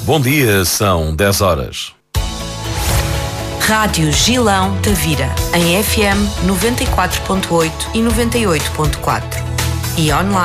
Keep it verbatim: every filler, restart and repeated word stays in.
Bom dia, são dez horas. Rádio Gilão Tavira, em F M noventa e quatro ponto oito e noventa e oito ponto quatro. E online